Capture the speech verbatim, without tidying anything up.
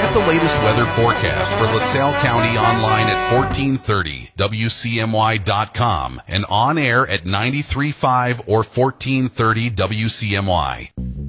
Get the latest weather forecast for LaSalle County online at fourteen thirty W C M Y dot com and on air at ninety-three point five or fourteen thirty W C M Y.